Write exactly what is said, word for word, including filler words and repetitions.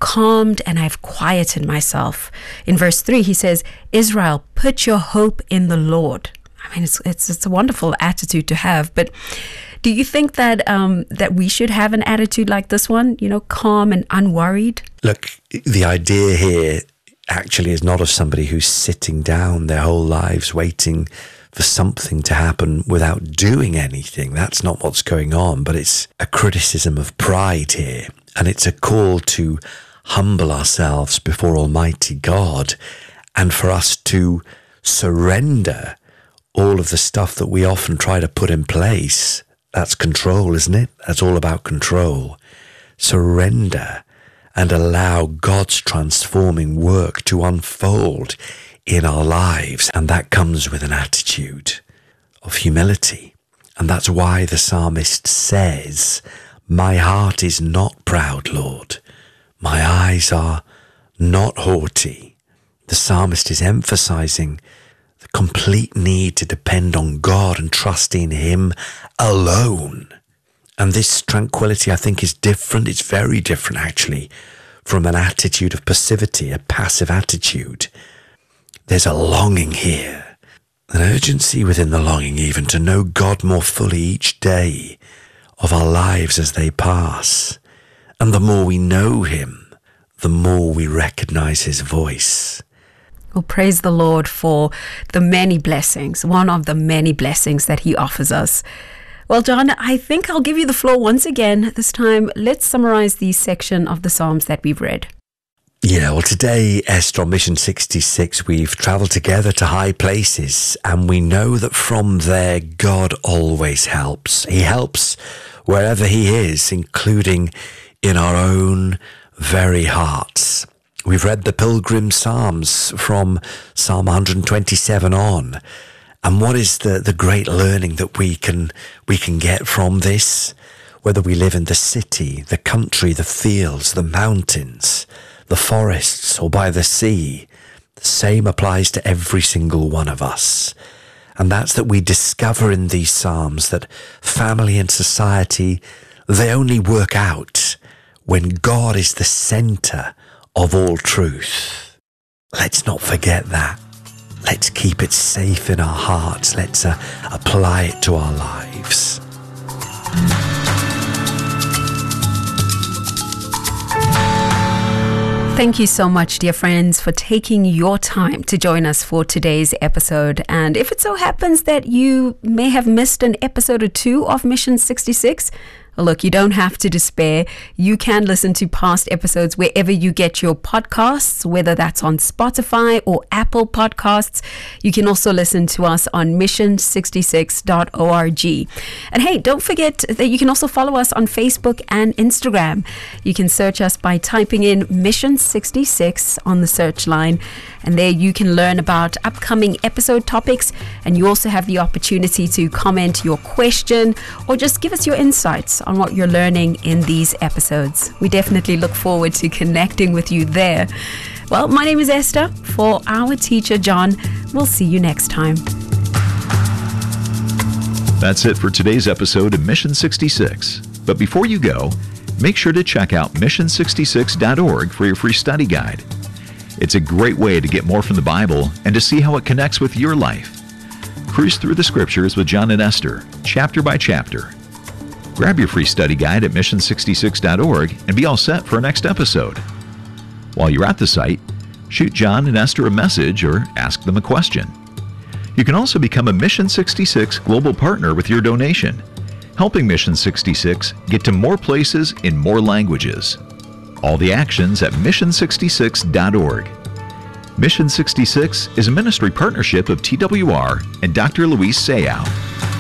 calmed and I've quieted myself. In verse three, he says, Israel, put your hope in the Lord. I mean, it's it's, it's a wonderful attitude to have. But do you think that um, that we should have an attitude like this one, you know, calm and unworried? Look, the idea here actually is not of somebody who's sitting down their whole lives waiting for something to happen without doing anything. That's not what's going on, but it's a criticism of pride here. And it's a call to humble ourselves before Almighty God and for us to surrender all of the stuff that we often try to put in place. That's control, isn't it? That's all about control. Surrender and allow God's transforming work to unfold in our lives. And that comes with an attitude of humility. And that's why the psalmist says, my heart is not proud, Lord. My eyes are not haughty. The psalmist is emphasizing the complete need to depend on God and trust in Him alone. And this tranquility, I think, is different. It's very different, actually, from an attitude of passivity, a passive attitude. There's a longing here, an urgency within the longing even to know God more fully each day of our lives as they pass. And the more we know Him, the more we recognize His voice. Well, praise the Lord for the many blessings, one of the many blessings that He offers us. Well, John, I think I'll give you the floor once again. This time, let's summarize the section of the Psalms that we've read. Yeah, well, today, Esther, on Mission sixty-six, we've traveled together to high places, and we know that from there, God always helps. He helps wherever He is, including in our own very hearts. We've read the Pilgrim Psalms from Psalm one hundred twenty-seven on. And what is the, the great learning that we can we can get from this? Whether we live in the city, the country, the fields, the mountains, the forests, or by the sea, the same applies to every single one of us. And that's that we discover in these Psalms that family and society, they only work out when God is the center of all truth. Let's not forget that. Let's keep it safe in our hearts. Let's uh, apply it to our lives. Thank you so much, dear friends, for taking your time to join us for today's episode. And if it so happens that you may have missed an episode or two of Mission sixty-six, well, look, you don't have to despair. You can listen to past episodes wherever you get your podcasts, whether that's on Spotify or Apple Podcasts. You can also listen to us on mission sixty-six dot org. And hey, don't forget that you can also follow us on Facebook and Instagram. You can search us by typing in Mission sixty-six on the search line. And there you can learn about upcoming episode topics. And you also have the opportunity to comment your question or just give us your insights on what you're learning in these episodes. We definitely look forward to connecting with you there. Well, my name is Esther. For our teacher, John, we'll see you next time. That's it for today's episode of Mission sixty-six. But before you go, make sure to check out mission sixty-six dot org for your free study guide. It's a great way to get more from the Bible and to see how it connects with your life. Cruise through the scriptures with John and Esther, chapter by chapter. Grab your free study guide at mission sixty-six dot org and be all set for our next episode. While you're at the site, shoot John and Esther a message or ask them a question. You can also become a Mission sixty-six Global Partner with your donation, helping Mission sixty-six get to more places in more languages. All the actions at mission sixty-six dot org. Mission sixty-six is a ministry partnership of T W R and Doctor Luis Sayao.